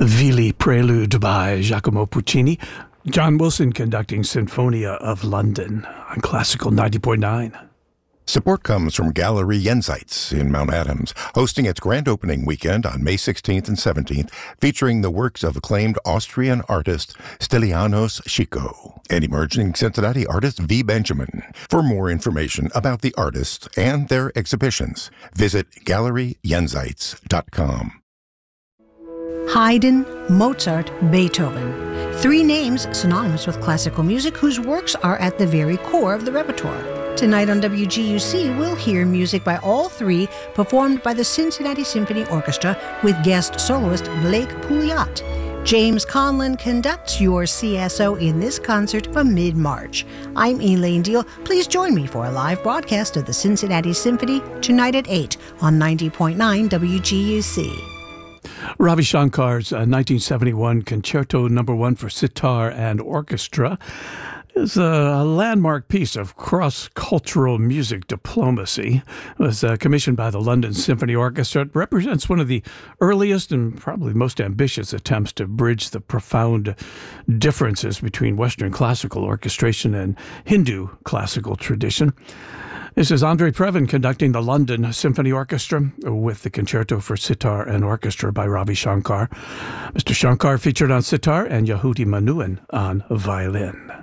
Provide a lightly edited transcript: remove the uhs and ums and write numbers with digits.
Vili Prelude by Giacomo Puccini. John Wilson conducting Sinfonia of London on Classical 90.9. Support comes from Gallery Jenseits in Mount Adams, hosting its grand opening weekend on May 16th and 17th, featuring the works of acclaimed Austrian artist Stylianos Chico and emerging Cincinnati artist V. Benjamin. For more information about the artists and their exhibitions, visit GalleryJenseits.com. Haydn, Mozart, Beethoven. Three names synonymous with classical music whose works are at the very core of the repertoire. Tonight on WGUC, we'll hear music by all three performed by the Cincinnati Symphony Orchestra with guest soloist Blake Pouliot. James Conlon conducts your CSO in this concert from mid-March. I'm Elaine Deal. Please join me for a live broadcast of the Cincinnati Symphony tonight at 8 on 90.9 WGUC. Ravi Shankar's 1971 Concerto No. 1 for sitar and orchestra is a landmark piece of cross-cultural music diplomacy. It was commissioned by the London Symphony Orchestra. It represents one of the earliest and probably most ambitious attempts to bridge the profound differences between Western classical orchestration and Hindu classical tradition. This is Andre Previn conducting the London Symphony Orchestra with the Concerto for Sitar and Orchestra by Ravi Shankar. Mr. Shankar featured on sitar and Yehudi Menuhin on violin.